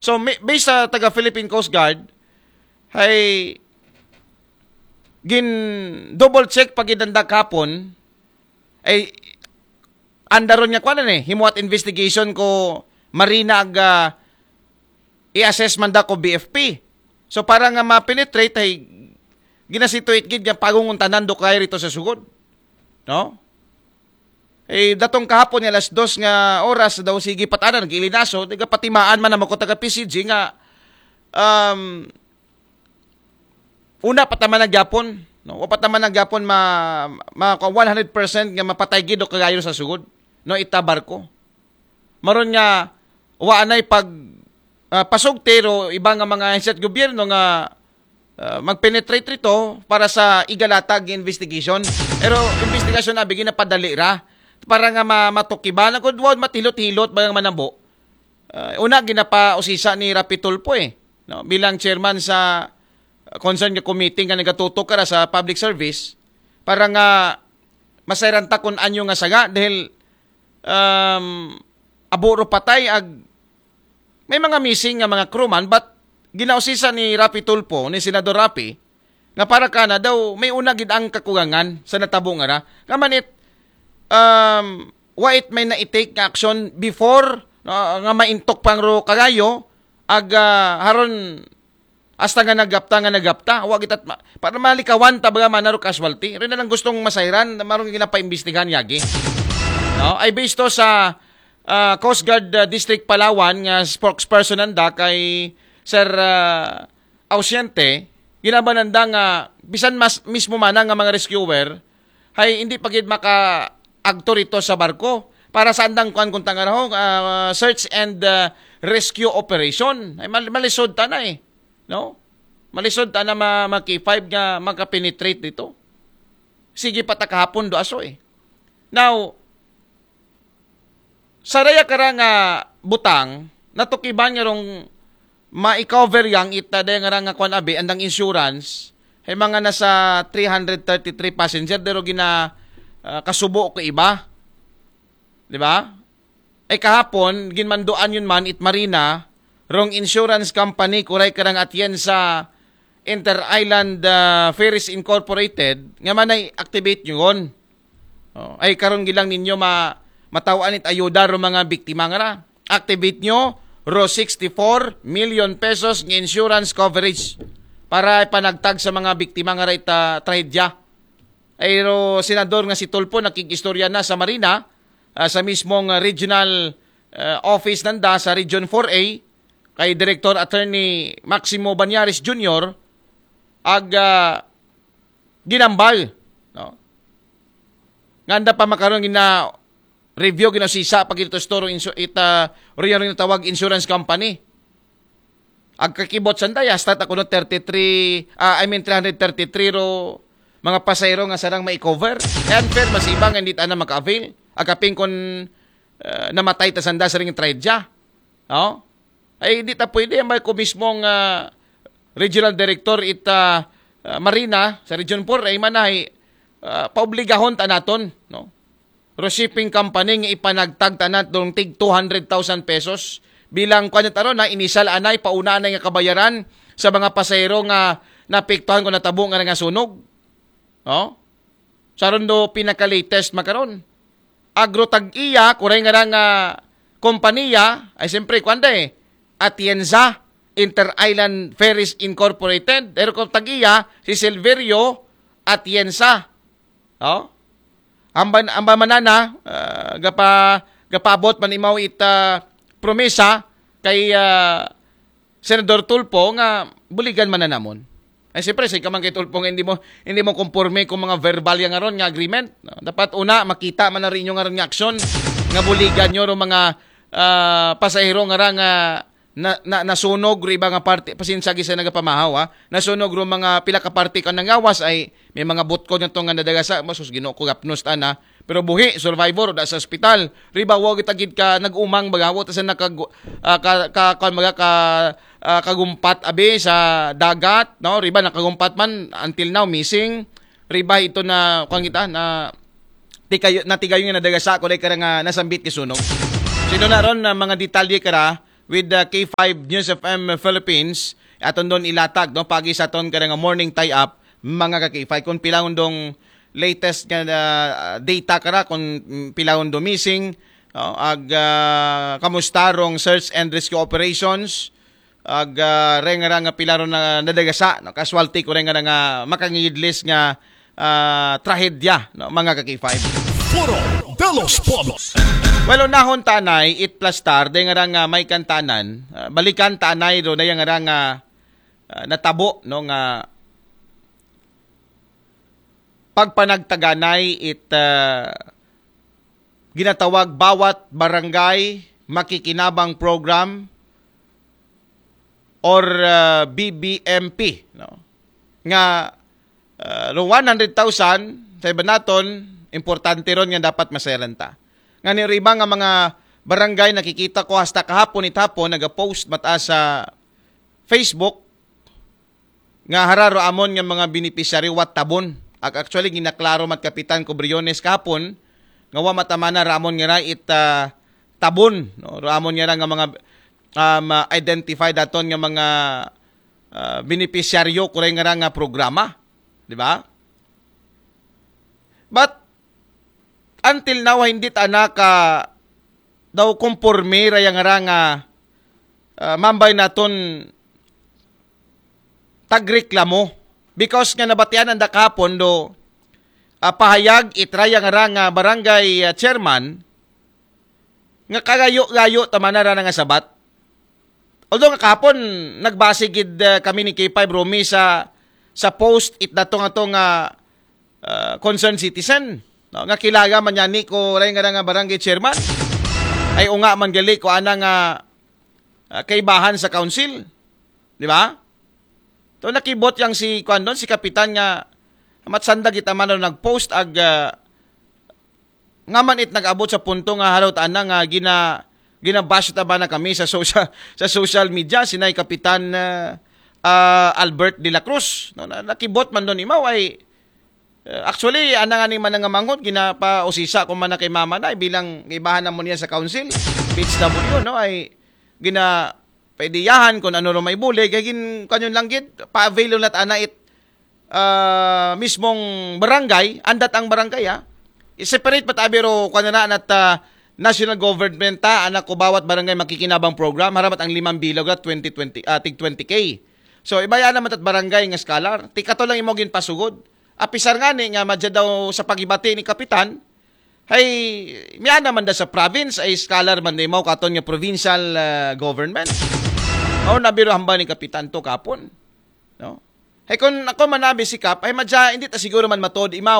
So based sa taga Philippine Coast Guard ay gin double check pag idanda kapon ay andaron nga kuan himuat investigation ko marina ag i-assess man da ko BFP. So para nga ma-penetrate ay ginasituate gid nga pagunguntanan do kay rito sa sugod. No? Eh datong kahapon nga alas 2 nga oras daw sige patanan gilinaso tiga patimaan man namo ko taga PCG nga una pataman na gyapon, no? O pataman na gyapon 100% nga mapatay gid do kagayo sa sugod, no itabar ko. Maron nga wa anay pag pasugtero iba nga mga headset gobyerno nga magpenetrate rito para sa igalatag investigation. Pero investigation na bigin na padali ra para nga matukiban ko duwag matilot-hilot ba nga manambo. Una ginapa usisa ni Rapi Tulfo no bilang chairman sa concern nga committee nga nagatutok kara sa public service para nga masayranta kun anyo nga saga dahil aburo patay ag may mga missing nga mga crewman but ginausisa ni Rapi Tulfo ni Senador Rapi nga para kana daw may una gid ang kakugangan sa natabo nga ra nga manit wait may na-take nga action before nga maintok pang ro kagayo ag haron hasta nga nagapta wa gitat para malikawan ta baga manaro casualty rin na lang gustong masayran maron ginapaimbestigahan yagi no ay based to sa Coast Guard District Palawan nga spokesperson nanda kay Sir Ausente ginabananda nga bisan mas mismo man nga mga rescuer hay hindi pagid maka agto rito sa barko para sa andang kuan kun tangaraho search and rescue operation ay malisod ta na no malisod ta na maki-5 nga makapenetrate dito sige pata kahapon do aso now saraya kara nga butang natukiban nga rong ma-cover yang itada nga kuan abi andang insurance ay mga nasa 333 passenger dero gina kasubo ko iba. Di ba? Ay kahapon ginmanduan yun man it marina rong insurance company kuray karang atyen sa Inter-Island Ferries Incorporated nga man ay activate yun. Ay karon gilang ninyo matawaan it ayuda ro mga biktima nga ra. Activate nyo ro 64 million pesos ng insurance coverage para ipanagtag sa mga biktima nga ra ita trahedya. Ay ro senador nga si Tulfo nakikistorya na sa Marina sa mismong regional office nanda sa Region 4A kay Director Attorney Maximo Banyares Jr. ag ginambal no nganda pa makaron gina review ginasisa pag ito storo ito tawag insurance company ag kakibot sandaya stat ako no 333 ro mga pasayro nga sarang mai-cover. And fair, mas ibang hindi ta na maka-avail. Agaping kon namatay ta sanda sa ring trahedya. No? Ay hindi ta pwede. May ko mismong regional director Marina sa Region 4 ay manay paobligahon ta naton. No? Ro shipping company nga ipanagtag ta natong tig 200,000 pesos bilang kanyataro na inisal anay pauna na nga kabayaran sa mga pasayro nga napektuhan ko natabo nga sunog. Oh? Saron do pinaka-latest makaron. Agrotag-iya, kuray nga kompanya, ay siyempre, kwanda Atienza Inter-Island Ferries Incorporated. Pero kung tag-iya, si Silverio Atienza. Oh? Amba manana, gapabot man imaw promesa kay Senador Tulfo nga buligan man na namon. Ay siyempre, say kamang kay Tulfo nga hindi mo conforme kung mga verbal yang aron nga agreement. No? Dapat una, makita man na rin yung aron nga aksyon nga buligan nyo ro mga pasahero nga nasunog ro iba nga parte, pasinsagi sa nagapamahaw nasunog ro mga pila ka parte ka nangawas ay may mga butkod nga itong nga nadagasa, masus ginoo ko gapnos na pero buhi, survivor, da sa ospital. Riba, wag itagid ka nag-umang bagawot sa kagumpat abe sa dagat, no? Riba, nakagumpat man, until now, missing. Riba, ito na, kung kita, na tigayo nga nadagasa, kulay ka nga nasambit kisunog. Sino na ron na mga detalye ka with the K5 News FM Philippines aton don ilatag no pagi sa aton kada nga morning tie-up mga ka-K5 kung pilaon dong latest nga data kara kung pilaon do missing kamustarong search and rescue operations renga nga pilaro na nadagasa no casualty ko renga nga makangidlis nga trahedya no mga ka-K5. Foro de los Pueblos. Well, unahon tanay, it plus star, day nga nga may kantanan, balikan tanay do, day nga nga natabo, no, nga pagpanagtaganay, ginatawag bawat barangay makikinabang program or BBMP, no, nga 100,000, sa iba naton, importante ron nga dapat masayaranta. Nga niriba nga mga barangay nakikita ko hasta kahapon itapon nag-post mata sa Facebook nga hararo amon nga mga beneficiary wat tabon. Actually ginaklaro mat Kapitan Cobriones kahapon nga wa matamana ramon nga tabon no ramon nga mga identify daton nga mga beneficiaryo kuray nga programa, di ba? But until now, hindi tanaka daw kumporme rayang nga mambay naton tagreklamo. Because nga nabatian ang dakapon do pahayag itrayang nga barangay chairman nga kagayo-gayo tamanara nga sabat. Although nga kapon nagbasigid kami ni K5 Romy sa post datong concerned citizen. No, nga kilaga man yan ni ko ray nga barangay chairman ay unga man gali ko ana nga kaibahan sa council, di ba? To nakibot yang si kuandon si kapitan nga matsandag kita man nagpost nga man nag-abot sa punto nga halot ana nga ginabash ta ba na kami sa social media sinay kapitan Albert de la Cruz, no, nakibot man don imaw ay actually, ana nga ni man nga manghod ginapausisa ko man na kay mama na bilang ibahan na mo niya sa council. PHW no ay pwediyahan kung ano ro may buli kay kanyon lang gid pa-avail nat ana mismong barangay, andat ang barangay i-separate patabiro kanana nat national government anak ko bawat barangay makikinabang program haramat ang 5 bilog at 2020 tig 20K. So ibaya naman at barangay nga scholar. Tikato lang imo gin pasugod. Apisar nga ni nga madya daw sa pagibati ni kapitan ay miya naman da sa province ay scholar man di mo katon nga provincial government o nabiro hamba ni kapitan to kapon no ay kung ako manabi si Kap ay madya hindi ta siguro man matod imaw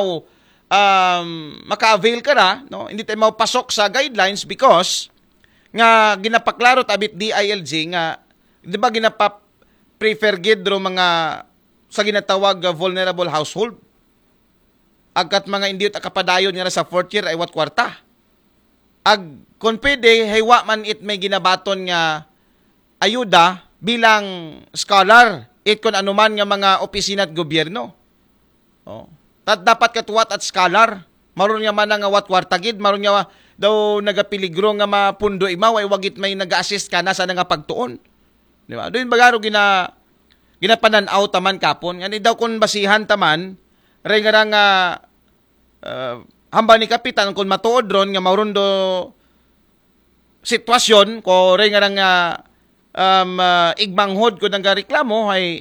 maka-avail ka na no hindi tayo pasok sa guidelines because nga ginapaklaro tabit DILG nga di ba prefer gid ro mga sa ginatawag vulnerable household. Agkat mga indiyot akapadayon nga sa 4th year ay wat kwarta. Kung pwede, haywa man it may ginabaton nga ayuda bilang scholar. It kung anuman nga mga opisina at gobyerno. Dapat katuwat at scholar. Maroon nga man nga wat kwarta gid. Maroon nga daw nagapiligro nga mapundo imaw ay wagit may nag-assist ka na sa nga pagtuon. Di ba? Doon bagaro ginapananaw taman kapon. Nga daw kung basihan taman, ray nga hamba ni kapitan kung matuod ron nga mauron do sitwasyon ko ray nga igmanghod ko nang reklamo ay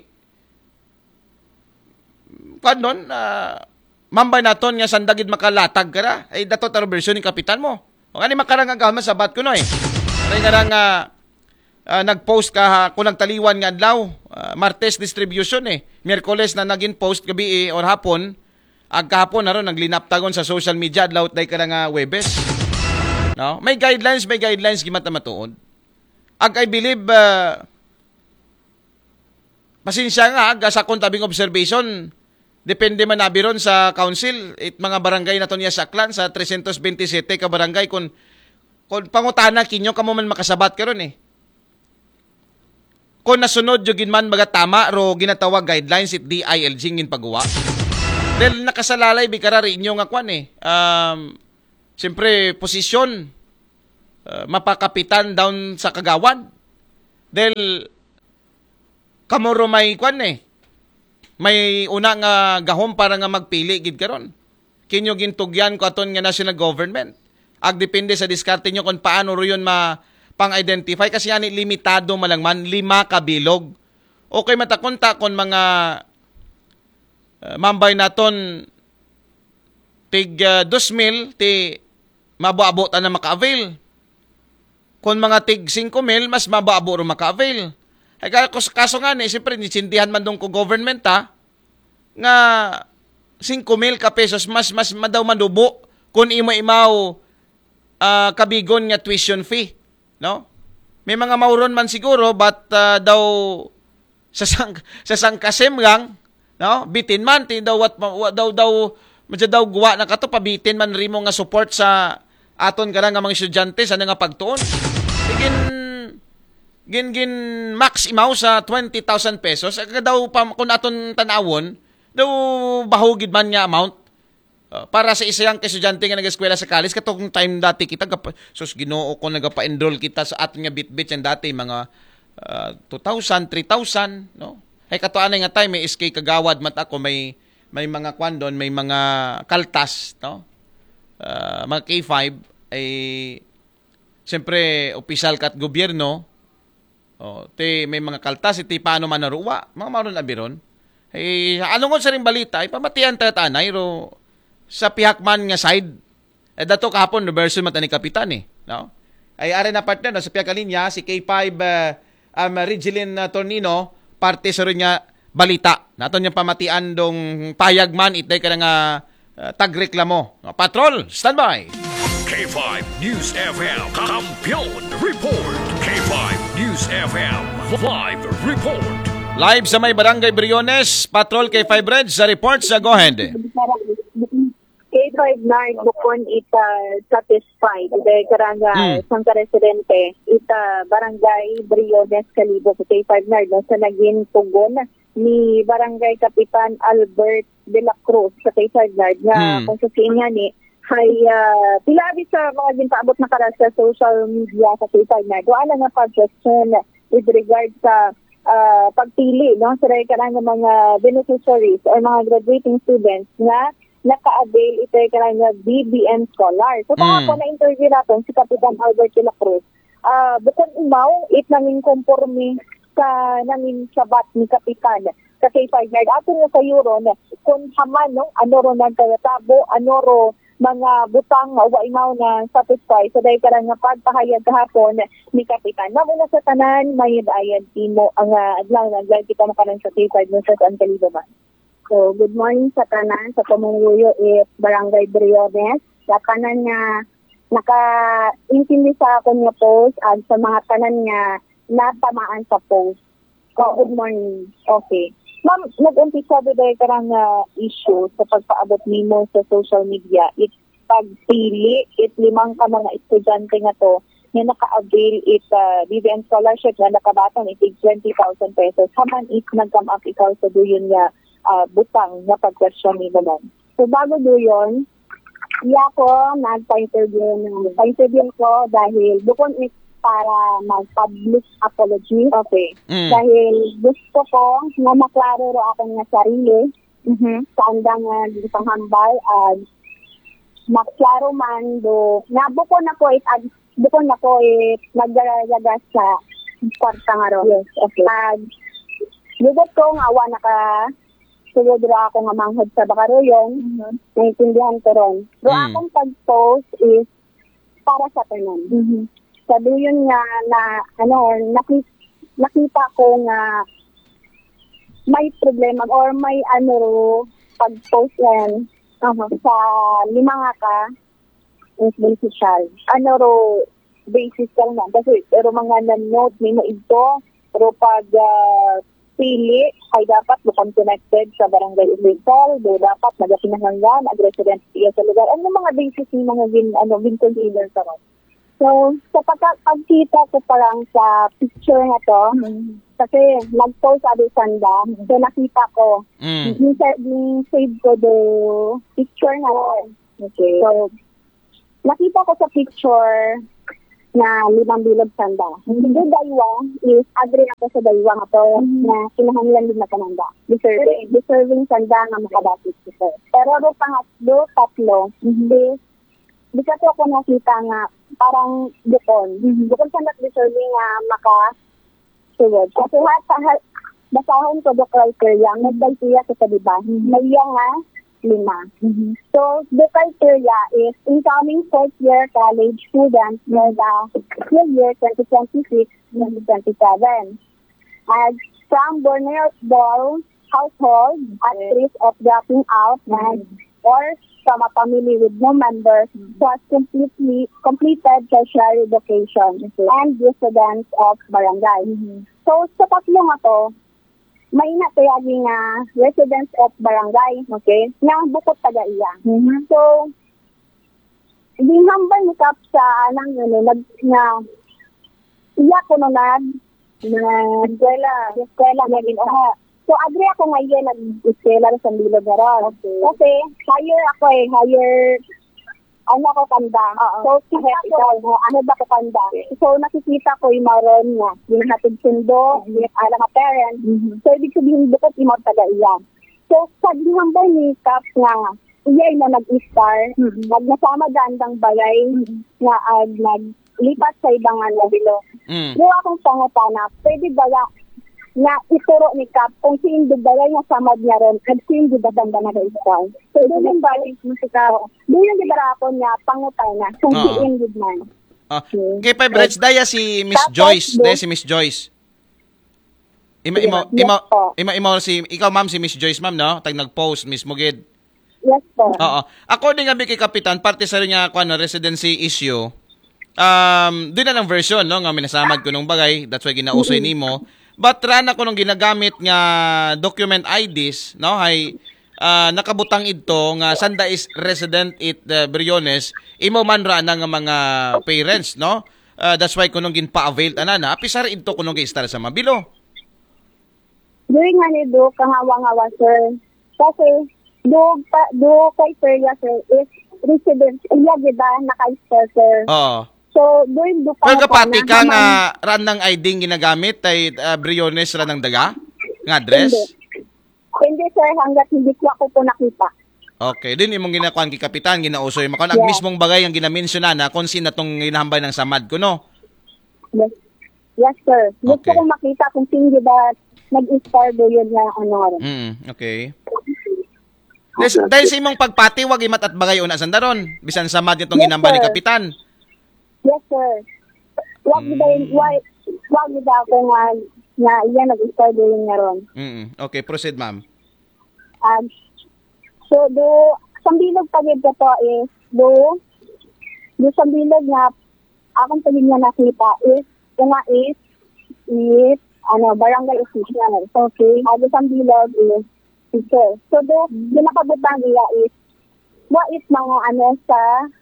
kanon mambay naton nga sandagid makalatag kara ay dato taro bersyon ni kapitan mo. O ani makarang ang sabat ko no ray nga nag-post ka kunang taliwan nga adlaw Martes distribution Miyerkules na naging post gabi or hapon kahapon naron naglinaptagon sa social media adlaw day ka nga Webes no may guidelines gimata matuod I believe pasensya nga sa kontabing observation depende man nabiron sa council mga barangay na to niya sa Aklan sa 327 ka barangay kung pangutana kinyo kamo man makasabat karon kung nasunod yung ginman mga tama ro ginatawag guidelines it DILG ngin paggawa. Dahil nakasalalay bikarari inyo nga kwan siyempre posisyon mapakapitan down sa kagawad. Dahil kamuro may kwan may una nga gahom para nga magpili gid karon. Kinyo gintugyan ko aton nga national government. Ag depende sa diskarte nyo kung paano ro yun pang-identify kasi yani limitado malangman 5 kabilog. Okay matakunta kon mga mambay naton tig 2,000 ti mabuabotan na maka-avail. Kung mga tig 5,000 mas mabaabo ro maka-avail. Ay kaso nga siyempre nisindihan man dong ko government nga 5,000 ka pesos mas madaw manubo kung imaw kabigon nga tuition fee, no? May mga mauron man siguro but daw sa sangkasem lang, no? Bitin man ti daw madya daw guwa na kato pabitin man rimo nga support sa aton kana nga mga estudyante sa nga pagtuon. Gin max imaw sa 20,000 pesos daw pa kung aton tanawon daw bahugid man nga amount para sa isang estudyante nga nag-eskwela sa college katong time dati kita sus Ginoo ko nagapa-enroll kita sa aton nga bitbit yan dati mga 2,000 3,000 no ay katuan nga time may SK kagawad mat ako may mga kwandon may mga kaltas no mga K5 ay siyempre opisyal kat gobyerno may mga kaltas iti paano man naruwa mga maron abiron ay anong sa ring balita ay pamatian tatanay ro sa pihakman nga side dato kahapon reverse mata ni kapitan no ay are na partner sa pihak linya si K5 Regilin Tornino parte sa rin niya balita naton yung pamatian dong payagman itay ka nga tagreklamo patrol standby. K5 News FM Kampiyon Report. K5 News FM Live Report. Live sa may Barangay Briones, Patrol K5 Red sa report sa Go Ahead. K5 na bukon ita satisfied dahil karanga sang residente ita Barangay Briones Kalibo K5 na sa naging tugon ni Barangay Kapitan Albert de la Cruz sa K5 na kung sa niya ni ay pilabi sa mga ginpaabot na karas sa social media sa K5 na doon nga pag-question with regard sa pagpili no sa karang mga beneficiaries or mga graduating students na naka-avail ito karang BBM scholar. So kahapon na interview natin si Kapitan Albert de la Cruz. Bukod imaw it nanging konforme sa nanging sabat ni Kapitan sa K5 Yard. Ato nga sa Euron kung haman no ano ro nagkatabo ano ro mga butang wa imaw na satisfy so dahil karang pagpahayag kahapon ni Kapitan na muna sa tanan may dayan timo ang adlaw naglag kita na kanang sa K5 no sa San Calibo man. So good morning sa tanan sa Comunguyo Barangay Briones sa tanan nga naka-intindi sa akong nga post at sa mga tanan nga natamaan sa post. So good morning. Okay. Ma'am, nag-umpisa dahil karang issue sa pagpaabot nimo sa social media. Pagpili, limang ka mga estudyante nga to na naka-avail BBM scholarship na nakabatang 20,000 pesos. Haman nag-come up ikaw sa duyon nga butang na pag-question nimo man. So bago duyon, ko nagpa-interview ko dahil bukod para mag-public apology. Okay. Dahil gusto ko na maklaro ro akong nga sarili sa andang panghambal at maklaro man do nabuko na ko nagdaraga sa kwarta nga ro. Yes, okay. Lugot ko nga awa sulod ra ako nga manghod sa Bakaroyong. Naintindihan ko ron. Do akong pag-post is para sa tanan. Sabi yun nga nakita ko nga may problema or may pag-post yan sa 5 nga ka is beneficial. Basis ka lang kasi pero mga nan-note may ito pero pag pili ay dapat bukang connected sa barangay official, dapat nagapinahanggan, resident sa lugar. Ano mga basis ng mga consider sa ron? So, sa pagkita ko parang sa picture na to, kasi nag-post sa Sanda, so nakita ko, save ko the picture na ron. Okay. So, nakita ko sa picture, na 5 bilog sanda. Hindi daywa is agree ako sa daywa nga to na kinahanglan din na kananda. Deserving sanda nga makadapat sir. Pero do pangatlo, tatlo, di ka to ako nakita nga parang bukon. Bukon sa deserving nga maka-sugod. Kasi basahon ko do criteria, may criteria sa diba? May nga 5. So, the criteria is incoming fourth-year college students for the school year 2026-2027. And from vulnerable household at risk of dropping out or from a family with no members who has completed tertiary education and residents of barangay. So, sa tatlo nga to, may natayaging residents of barangay, okay, na bukod taga iya. So, dinghambal ni Kap sa anang iya ko na eskwela na ginawa. So, agree ako ngayon nag-eskwela sa Bilog na ron. Kasi, higher ako kanda. So, ano ba ko kanda? So, nakikita ko yung maroon nga. Ginahatid sundo, alam nga parents. So, ibig sabihin, bukod imot taga-iya. So, sa ginhambay ni Kap nga, iya na nag-star, nagsama dandang balay nga naglipat sa ibang nabilo. Yung akong pangutana, pwede ba na ituro ni Kap kung si Indo balay nga samad niya ron at si Indo batanda na ka-star. So, doon yung balay musika. Doon yung ako niya pangutana kung si Indo man. Kay Pebretz, daya si Miss Joyce. Daya si Miss Joyce. Ikaw ma'am si Miss Joyce ma'am, no? Tag nag-post, Miss Mugid. Yes po. Oo. According nga kay Kapitan, parte sa rin nga residency issue, doon na lang version, no? Nga minasamad ko nung bagay, that's why ginausoy nimo. But rana ko nung ginagamit nga document IDs, no? Hay nakabutang ito nga sanda is resident it Briones, imo man ra nga mga parents, no? That's why kunong ginpa-avail na apisar ito kunong gi-star sa mabilo. Doing nga ni do kahawa-ngawa sir. Kasi do criteria sir is resident iya diba naka-star sir. Oo. So, doon do Pero kapati ka nga ran ng ID ginagamit ay Briones ran ng daga? Nga address? Hindi sir, hanggat hindi ko ako po nakita. Okay, din imong ginakuan kay Kapitan, ginausoy mo. Ang mismong bagay ang ginamention na kung sino itong inahambay ng samad ko, no? Yes sir. Gusto ko makita kung sino ba nag-star doon na ano. Okay. Dahil sa imong pagpati, wag imat at bagay una sandaron. Bisan samad itong ginahambay ni Kapitan. Yes, sir. Wag ba ako nga iyan nag-start doon nga ron. Okay, proceed, ma'am. So, sambilog pagid ko to is, sambilog nga, akong pagid nga nakita is, barangay official. Okay. Sambilog is, teacher. So, ginakabutang iya is, what is mga sa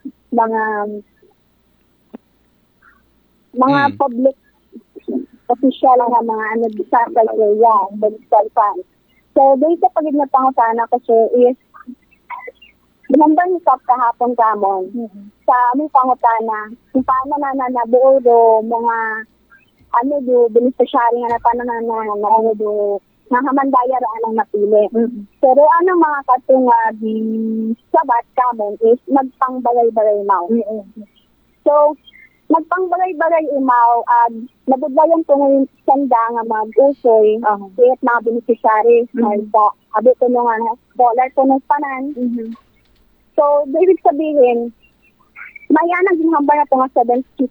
mga public official nga mga sa area, municipal funds. So, doon sa pagid na pangutana ko sir is, binamba ni Kap kahapon kamon sa aming pangutana, kung paano nabuo do mga beneficiary nga na paano nahamandaya ra ang napili. Pero anong mga katong di sabat kamon is magpangbalay-balay mao. So, magpangbalay-balay imaw at nabudlayan ko ngayon sanda nga mag-usoy kahit mga beneficiary sa abot ko nga dollar ko ng panan. So, ibig sabihin, mayanang ginhambay na ito nga 75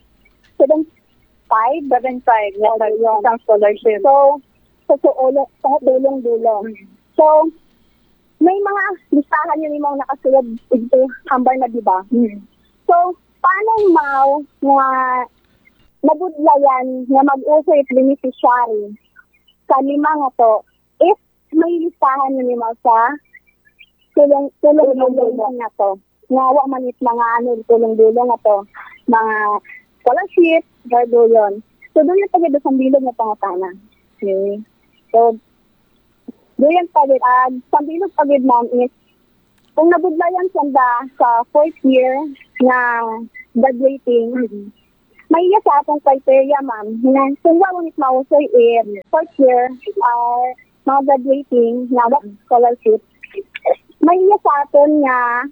yung scholarship. So, dulong-dulong. So, may mga listahan yun yung nakasulod ito hambay na diba? So, paano nga nabudlayan nga mag-uso yung beneficiary sa 5 nga to if may listahan nyo naman sa tulong-dulong nga to. Ngawa man it mga tulong-dulong nga to. Mga scholarship, gardo yun. So, doon yung pagod sa bilog na pangutana. Okay. So, doon yung pagod. Sa bilog pagod ma'am is kung nabudlayan sanda sa 4th year na graduating, may iya sa atong criteria, ma'am. Kung wawunit mausoy fourth year, mga graduating, na scholarship, may iya sa aton nga,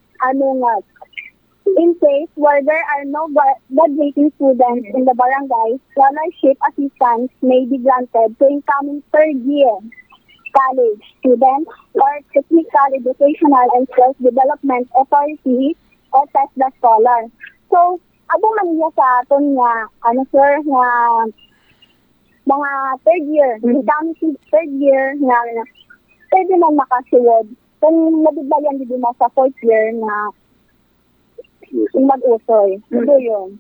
in case where there are no graduating students in the barangay, scholarship assistance may be granted to incoming third year college students or technical, educational, and skills development authority or TESDA scholar. So, abong maniya sa aton nga, sir, nga mga third year, incoming third year nga pwede man makasuwod kung nabigbayan din mo sa fourth year na mag-usoy. Ito yun.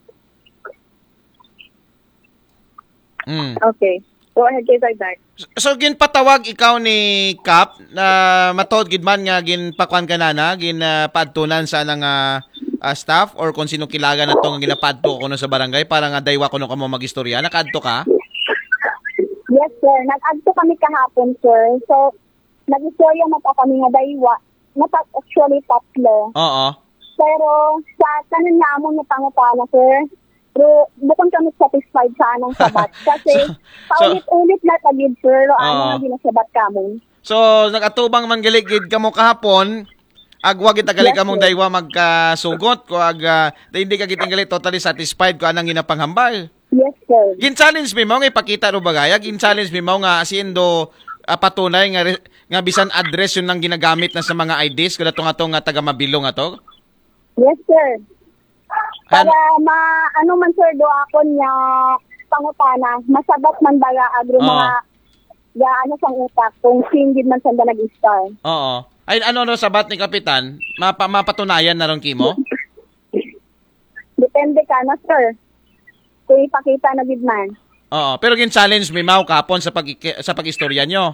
Okay. Go ahead, Kay Dark. So ginpatawag ikaw ni Kap na matod gid man nga ginpakuan ka na ginpadtunan sa nang staff or kung sino kilaga na tong ginapadto kuno sa barangay para nga daywa kuno kamo magistorya. Nakadto ka? Yes, sir. Nag-adto kami kahapon, sir. So, nag-istorya na pa kami nga daywa. Actually, tatlo. Oo. Pero, sa tanan na amon na pangutana, sir, pero bukod kami satisfied sa anong sabat. Kasi, paulit-ulit na tagid, sir, ano nga ginasabat kamon. So, nag-atubang man galigid kamo kahapon, agwa kita galig kamong daywa magkasugot ko hindi ka gitinggali totally satisfied ko anang ginapanghambal. Yes, sir. Gin-challenge mi mo nga ipakita ro bagaya, gin-challenge mi mo nga asindo patunay nga bisan address yun nang ginagamit na sa mga IDs kada atong taga Mabilong ato. Yes, sir. Para man sir do akon nga pangutana, masabat man baga agro mga sang utak kung singid man sanda nag-star. Oo. Ay ano sabat ni kapitan, mapatunayan na ron kimo? Depende ka na, sir. Kung ipakita na gid man. Oo, pero gin-challenge mi mao kapon sa pag-istorya nyo.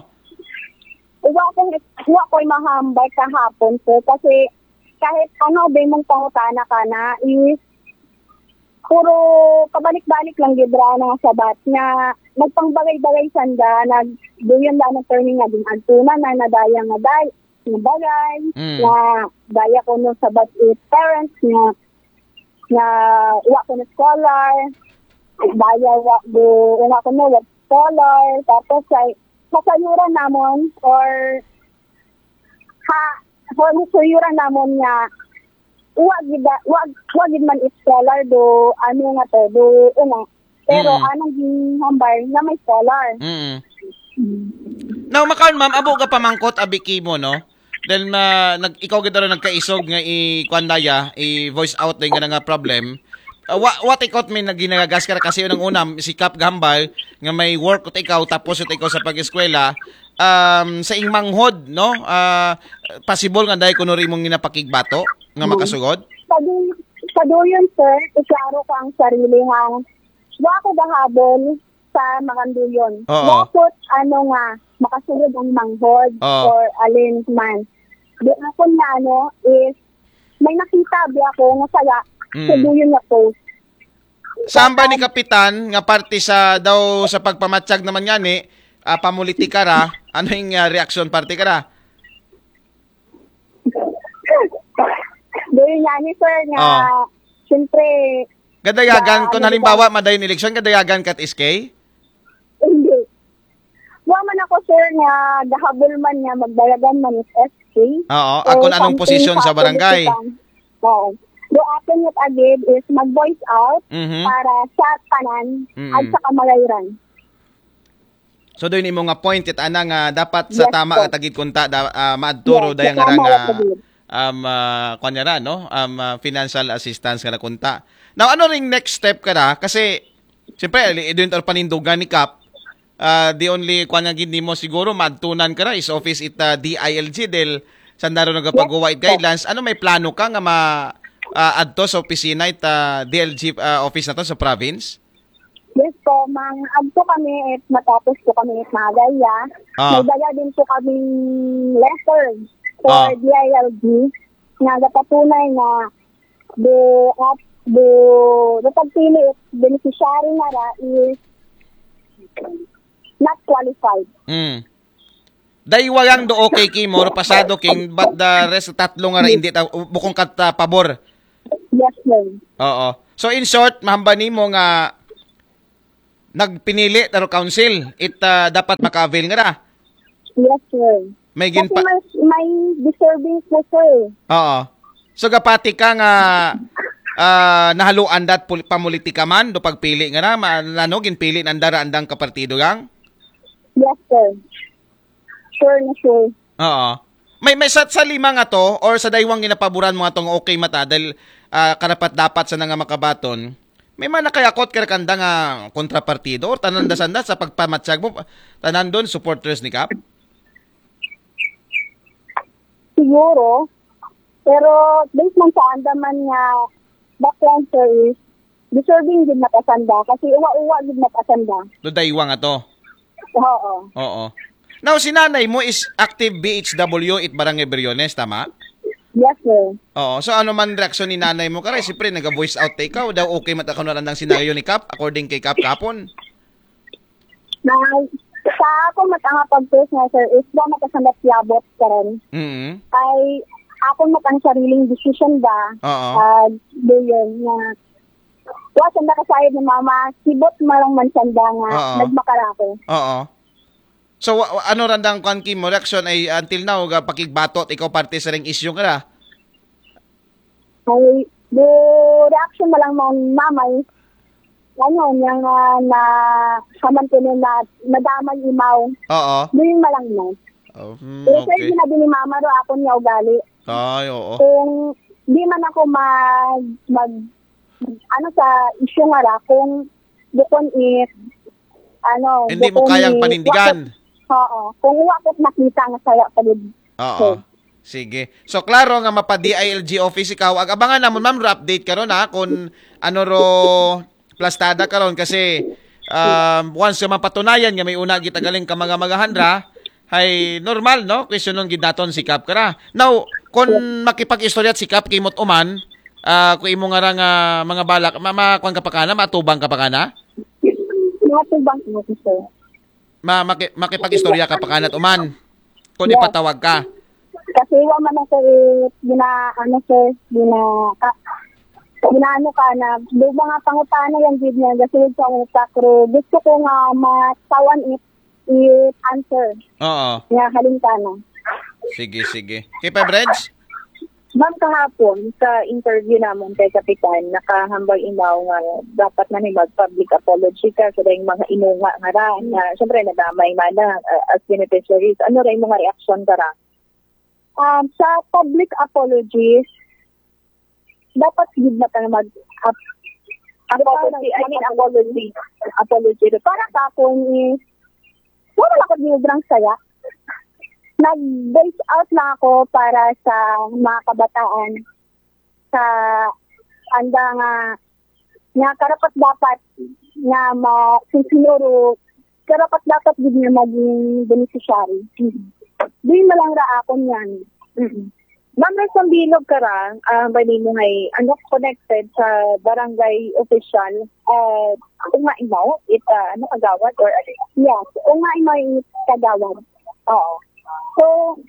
Wa ko'y mahambay kahapon, sir, kasi kahit ba mong pangutana ka na is puro kabalik-balik lang gibra nga sabat nga nagpangbagay-bagay sanda nagduyon na ng turning nga dinagtunan na nadaya nga bagay na daya ko no sabat with parents nga wa ko na scholar daya wa ko no scholar tapos ay kasayuran namon or suyuran namon nga wag gid man scholar do nga to do pero anong ginhambay na may scholar. Now makaon ma'am abo ka pamangkot abiki mo no dahil ikaw gid ro nagkaisog nga i-kwandaya i-voice out din nga problem. What ikot may naginagas ka kasi unang una si Kap Gambal nga may work ut ikaw tapos ut ikaw sa pag-eskwela sa ingmanghod no possible nga dahil kuno mong ginapakigbato nga makasugod. Paduyon sir iklaro ko ang sarili nga wa ko dahabol sa makanduyon. Bakit nga makasugod ang manghod or alin man. Di ako na is may nakita bi ako nga saya sa duyon nga post. Saan ba ni Kapitan nga parte sa daw sa pagpamatsyag naman gani pamulitika ra ano yung reaksyon parte ka ra? Duyon nga ni sir nga siyempre gadayagan kung halimbawa madayon eleksyon gadayagan kat SK? Hindi. Wa man ako sir nga gahabol man nga magdayagan man is SK. Oo, akon anong posisyon sa barangay? Oo. Do akin yun agad is mag-voice out para sa tanan at sa kamalayran. So doon imo nga point it ana nga dapat sa tama nga tagid kunta maadturo dayang nga kunyara no financial assistance nga kunta. Now ano ring next step kada kasi siyempre doon panindugan ni Kap the only kunya gid nimo siguro madtunan ka ra is office it DILG del sandaro nagapagawa it guidelines ano may plano ka nga adto sa opisina it DLG office na to sa province? Yes po, adto kami at matapos po kami at magaya. May daya din po kami letter for DILG nga napatunay na the pagpili at beneficiary na ra is not qualified. Daywagang do okay kimo pasado king but the rest tatlo nga ra hindi bukong kat pabor. Yes Yes, sir. Oo. So in short, mahambani mo nga nagpinili taro council dapat maka-avail nga ra. Yes, sir. May Kasi may deserving po, sir. Oo. So gapati ka nga nahaluan dat pamulitika man do pagpili nga na ginpili nandara andang kapartido gang? Yes, sir. Sure na sure. Oo. May sa lima nga to or sa daywang ginapaboran mo nga tong okay mata dahil karapat dapat sa nga makabaton. May man nakayakot kanda nga kontrapartido or tanan dasanda sa pagpamatsyag mo tanan doon supporters ni Kap? Siguro. Pero based man sa andaman nga background, sir, is deserving din nakasanda kasi uwa-uwa din nakasanda. Do daywang nga to? Oo. Oo. Now, si nanay mo is active BHW at Barangay Briones, tama? Yes, sir. Oo. So, ano man reaksyon ni nanay mo? Karay, siyempre, nag-voice out ikaw. Daw okay matakaw na lang senaryo ni Kap according kay Kap kapon. Na, sa ako matanga pag-post nga, sir, is ba makasandat yabot karon. Mm-hmm. Ay, ako matang sariling decision ba? Oo. Doon nga. Wasan na kasayod ni mama, sibot malang mansanda nga, nagmakarako. Oo. So, ano randang kanki mo reaction ay until now, pakigbatot, ikaw parte sa ring issue ka na? Ay, the reaction mo lang mga mamay, yung na kamantinin na nadamay imaw. Oo. Doon mo lang mo. Oh, Pero okay. sir, ginabi ni mama ro ako niya ugali. Ay, oo. Kung di man ako ano sa issue nga ra, kung bukon is, Hindi mo kayang panindigan. Oo. Kung wakot nakita nga saya palid. Oo. Sige. So, klaro nga mapa-DILG office ikaw. Abangan namon, ma'am, update karon ha, kung ano ro plastada karon kasi once nga mapatunayan nga may una gitagaling ka mga magahandra, ay normal, no? Question nung gidaton si Kap kara. Now, kung makipag-istorya si Kap kimot uman, kung imo nga nga mga balak, makuan ka pa kana, matubang ka pa kana? Matubang mo, sir. Makipag-istorya ka pa kana uman. Kung Yes. ipatawag ka. Kasi wa man ako ginaano ka na do mga pangutana yan gid niya kasi sa sakro gusto ko nga matawan it answer. Oo. Nga halintana. Sige. Kay Pabreds? Ma'am, kahapon sa interview namon kay Kapitan, nakahambag imaw nga dapat na mag-public apology ka sa yung mga inunga nga ra na syempre nadamay man na as beneficiaries. Ano rin mga reaksyon ka ra? Sa public apologies, dapat gid na tayo apology. Para sa akong is, wala na ako nilagrang saya. Nag-base out na ako para sa mga kabataan sa anda nga karapat dapat nga sinuro karapat dapat gid na maging beneficiary. Di na lang ra ako niyan. Ma'am, sa bilog ka ra, bali mo ngay connected sa barangay official. Kung nga imaw, kagawad or yes, kung nga imaw kagawad. Oo. So,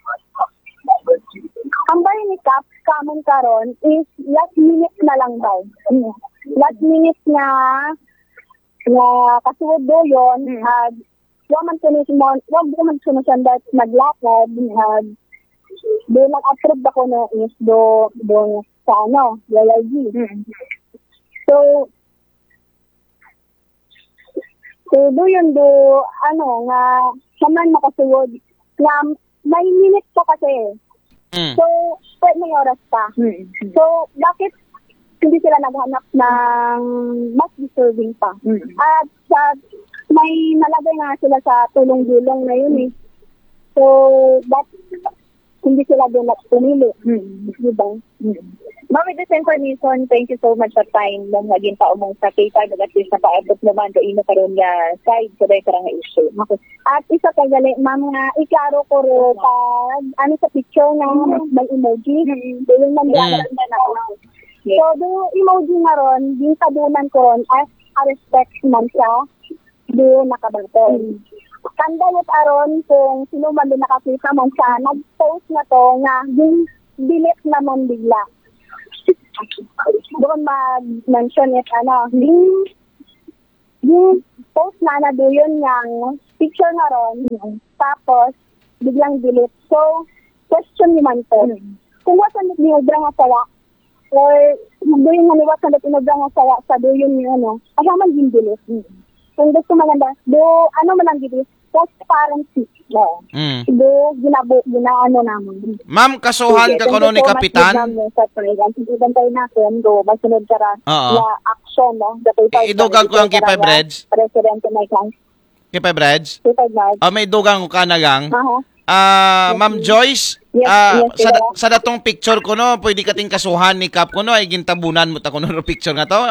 ang bahay ni Kap, kamon karon is last minute na lang daw. Last minute na kasuod do yun, wag man sinusunod naglakad, do nag-approve ako na is do sa YLG. So do yun nga saman makasuod nga may minute pa kasi. So, pwede may oras pa. So, bakit hindi sila naghanap ng mas deserving pa? At may nalagay nga sila sa tulong-dulong na yun eh. So, hindi sila doon pumili. Diba? Ma'am, with this information, thank you so much sa time nung naging paumong sa K5 at least na paabot naman do ino karon nga side so dahil karang issue. At isa pa gali, ma'am, nga iklaro ko ro pag sa picture na may emoji, doon man na ako. So, do emoji nga ron, yung tabunan ko ron as a respect man siya, doon nakabaton. Kandalot aron kung sino man din nakakita man siya, nag-post na to nga, delete naman bigla. doon mag-mention it, yung post na doon yung picture na ron, tapos biglang delete. So, question naman po, kung wasan it binubra nga sawa, or doon nga niwasan it binubra nga sawa sa doon yung kasaman din delete. Kung gusto maganda, man ang delete, transparency. No. Ginaano namin. Ma'am, kasuhan ka kuno ni Kapitan? Iban tayo natin, masunod ka na action, no? Idugang ko ang K5 Reds? Presidente may kang. K5 Reds? K5 Reds. May dugang ko ka na gang. Ma'am Joyce, Yes, sa datong picture ko no, pwede ka ting kasuhan ni Kap ko no, ay gintabunan mo ta kuno no picture nga to.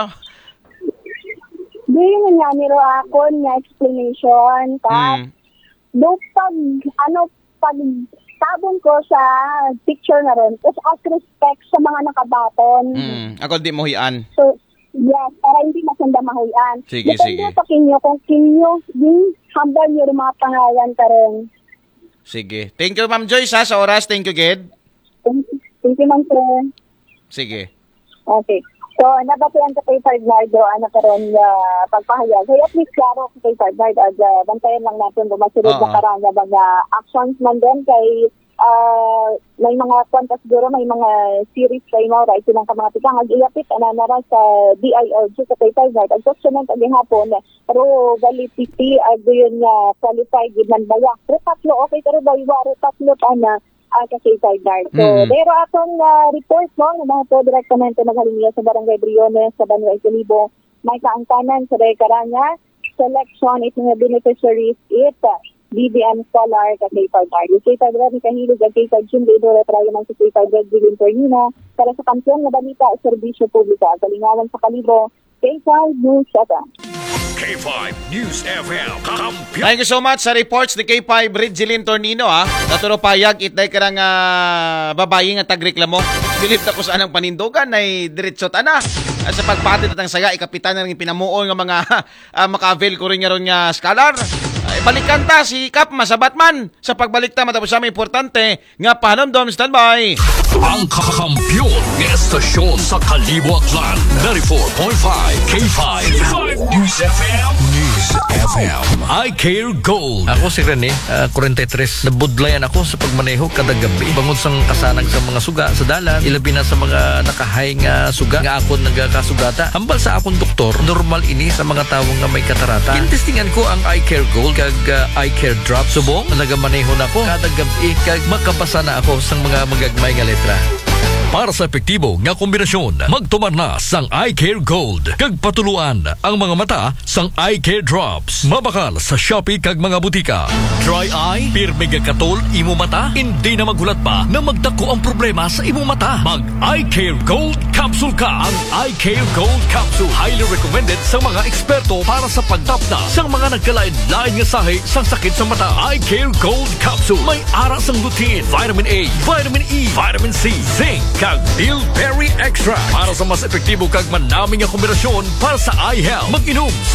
Di yun nga, niro ako nga explanation, pag tabon ko sa picture na rin, is as respect sa mga nakabaton. Ako di mo hiyan. So, yes, para hindi masanda mahuyan. Sige. Depende sa kinyo, kung kinyo, yung hambal nyo rin mga pangalan ka rin. Sige. Thank you, Ma'am Joyce, sa oras. Thank you, Ged. Thank you, ma'am, sir. Sige. Okay. So, nabatihan ka kay Fardnardo, ka rin pagpahayag. So, at least klaro kay Fardnardo, bantayan lang natin bumasunod na karanga mga actions man din kay may mga kwanta siguro, may mga series kayo mo, right? Silang ka mga tikang ag-iapit, nara sa DILG sa kay Fardnardo. Ang question ng hapon, pero validity, yun qualified, yun man baya. Retatlo, okay, pero daw iwa, retatlo pa na kasi Fardnardo. So, pero atong report mo, na mga po direktamente naghalingya sa Barangay Briones, sa Banway Calibo, may kaangkanan sa Rekaranya, selection, ito nga beneficiaries, BBM Scholar, kay Fardnardo. Kay Fardnardo, kahilog, kay Fardnardo, Lido, retrayo ng si kay Fardnardo, Dilin Tornino, para sa kampiyon na balita at serbisyo publika, kalingawan sa Kalibo, K5 News FM. K5 News FM. Kampiyon. Thank you so much sa reports ni K5 Ridgelin Tornino Naturo payag itay ka ng babayi nga tagreklamo. Bilip na ko saan ang panindugan ay diretsot ana. At sa pagpatid at ang saga, ikapitan na rin pinamuon ng mga maka-avail ko rin nga ron nga scholar. Balikan ta si Kap masabat man sa pagbalik ta matapos sa may importante nga panomdom. Standby. Ang kakampiyon ng estasyon sa Kalibo Aklan 94.5 K5 News FM. News FM. I Care Gold. Ako si Rene, 43. Nabudlayan ako sa pagmaneho kada gabi. Bangod sang kasanag sa mga suga sa dalan, ilabi na sa mga nakahay nga suga nga ako nagkasugata. Hambal sa akong doktor, normal ini sa mga tawong nga may katarata. Kinistingan ko ang I Care Gold kag I Care Drop. Subong nagamaneho na ako kada gabi kag makabasa na ako sang mga magagmay nga letra. Para sa epektibo nga kombinasyon, magtumar na sang I Care Gold. Kag patuluan ang mga mata sang I Care Drops. Mabakal sa Shopee kag mga butika. Dry eye, pirmi nga katol, imo mata, hindi na maghulat pa na magdako ang problema sa imo mata. Mag I Care Gold Capsule ka. Ang I Care Gold Capsule highly recommended sa mga eksperto para sa pagtapna sang mga nagkalain-lain nga sahi sang sakit sa mata. I Care Gold Capsule may ara sang lutein, vitamin A, vitamin E, vitamin C, zinc, kag Bilberry Extra para sa mas epektibo kag manaming nga kombinasyon para sa eye health. Mag-inom sa